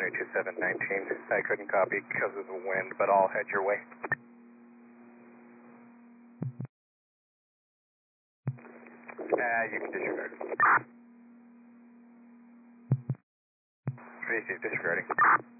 2719. I couldn't copy because of the wind, but I'll head your way. You can disregard. Received, disregarding.